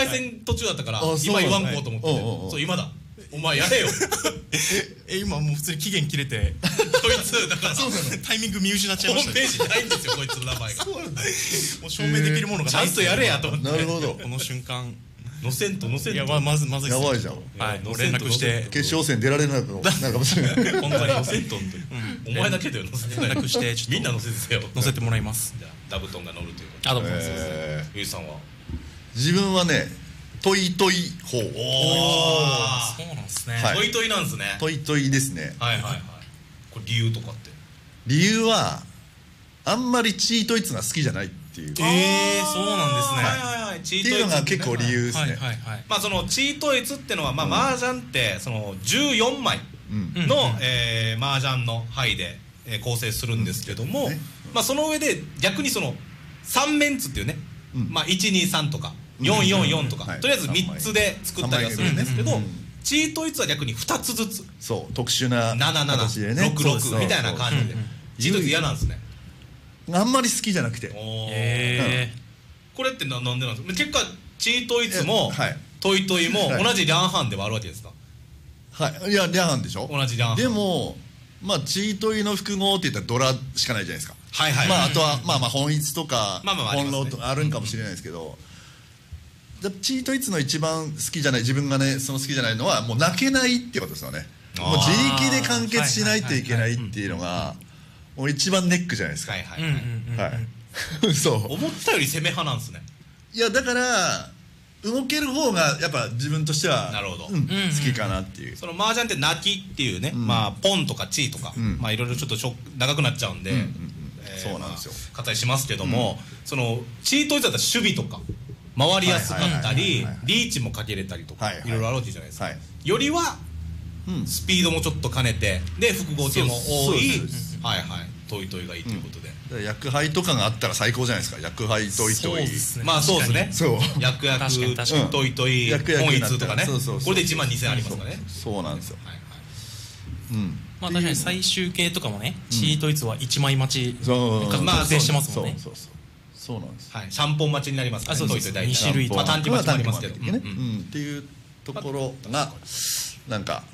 回戦途中だったからあ今言わんこうと思ってはいそう今だお前やれよ今もう普通に期限切れてこいつだからタイミング見失っちゃいホましたームページないんですよこいつの名前がもう証明できるものがちゃんとやれやと思ってなるほどこの瞬間乗せんといやまずいっすやばいじゃんはいもう連絡して決勝戦出られなくなるかもしれない本当に乗せんとんとお前だけだよ乗せてない連絡してちょっとみんな乗せてよ乗せてもらいますじゃあダブトンが乗るということあどうもゆうさんは自分はねトイトイ法おそうなんですねはいトイトイなんですねトイトイですねはいはいはいこれ理由とかって理由はあんまりチートイツが好きじゃないっていうそうなんですねはいはいはいチっていうのが結構理由ですねはいはいはいまあそのチートイツってのはまあ麻雀ってその14枚うんの麻雀の牌で構成するんですけどもまあその上で逆にその3面ツっていうねまあ123とか444とかとりあえず3つで作ったりはするんですけどチートイツは逆に2つずつそう特殊な形でね 7766みたいな感じでチートイツ嫌なんですねあんまり好きじゃなくてこれってなんでなんですか結果チートイツもはいトイトイもはい同じリャンハンではあるわけですかはいいやリャンハンでしょ同じリャンハンでもまあチートイの複合って言ったらドラしかないじゃないですかはいはいまああとはまあ本一とかまあまあありますね本浪とかあるんかもしれないですけどチートイツの一番好きじゃない自分がねその好きじゃないのはもう泣けないってことですよねもう自力で完結しないといけないっていうのがもう一番ネックじゃないですかはいはいはいはいそう思ったより攻め派なんですねいやだから動ける方がやっぱ自分としてはなるほど好きかなっていうその麻雀って泣きっていうねまあポンとかチーとかまあいろいろちょっと長くなっちゃうんでそうなんですよまあ割愛しますけどもそのチートイツだったら守備とか回りやすかったりリーチもかけれたりとかいろいろあるわけじゃないですかよりはスピードもちょっと兼ねてで複合系も多いはいはいトイトイがいいということで薬杯とかがあったら最高じゃないですか薬杯トイトイまあそうですねそう薬薬トイトイ本一とかねこれで1万2000ありますからねそうなんですよまあ確かに最終形とかもねチートイツは1枚待ち確定してますもんねそうなんですはいシャンポン待ちになりますからねトイトイ大体 2種類とまあ短期待ちもありますけどっていうところがなんか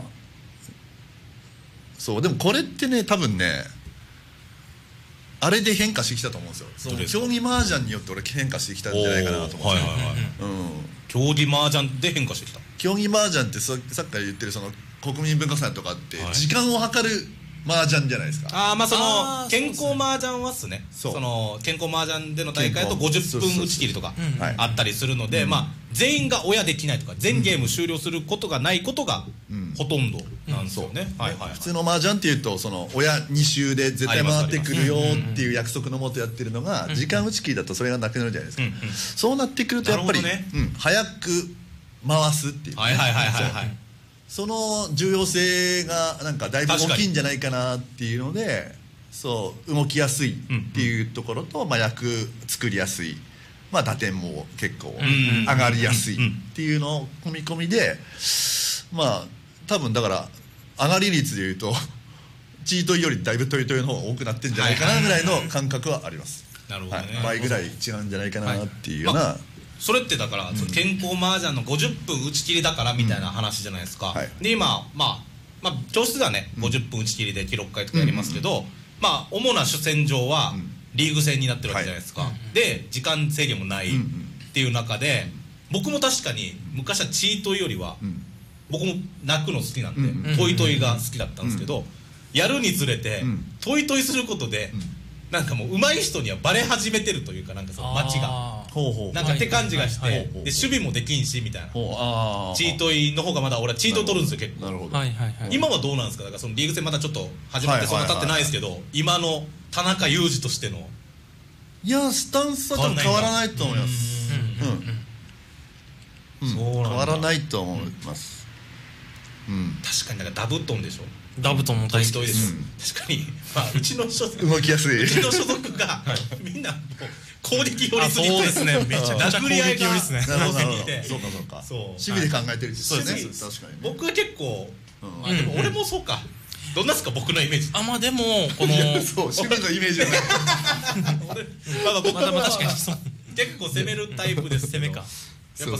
そうでもこれってね多分ねあれで変化してきたと思うんですよ競技麻雀によって俺変化してきたんじゃないかなと思って競技麻雀で変化してきた競技麻雀ってさっきから言ってるその国民文化祭とかって時間を計る麻雀じゃないですかああまあその健康麻雀はっすねその健康麻雀での大会だと50分打ち切りとかあったりするのでまあ全員が親できないとか全ゲーム終了することがないことがほとんどなんですよね普通の麻雀っていうとその親2周で絶対回ってくるよっていう約束のもとやってるのが時間打ち切りだとそれがなくなるじゃないですかそうなってくるとやっぱり早く回すっていうその重要性がなんかだいぶ大きいんじゃないかなっていうのでそう動きやすいっていうところと役作りやすいまあ打点も結構上がりやすいっていうのを込み込みでまあ多分だから上がり率でいうとチートイよりだいぶトイトイの方が多くなってんじゃないかなぐらいの感覚はありますなるほどね倍ぐらい違うんじゃないかなっていうようなそれってだから健康麻雀の50分打ち切りだからみたいな話じゃないですかで今まあ教室ではね50分打ち切りで記録会とかやりますけどまあ主な主戦場はリーグ戦になってるわけじゃないですかで時間制限もないっていう中で僕も確かに昔はチートイよりは僕も泣くの好きなんでトイトイが好きだったんですけどやるにつれてトイトイすることでなんかもう上手い人にはバレ始めてるというかなんかその街がなんかって感じがしてで守備もできんしみたいなチートイの方がまだ俺はチートイ取るんですよ結構今はどうなんですかだからそのリーグ戦まだちょっと始まってそんな経ってないですけど今の田中裕二としてのいやスタンスは多分変わらないと思います変わらないと思います確かになんかダブトンでしょダブトンも大好きです、確かに、まあ、うちの所属動きやすいうちの所属がみんなもう攻撃寄りすぎてそうですねめちゃくちゃ殴り合いが攻撃寄りですねなるほどそうか守備で考えてるんですよね確かに僕は結構でも俺もそうかどんなですか僕のイメージまあでもこのそう守備のイメージじゃない僕は確かにそう結構攻めるタイプです攻めか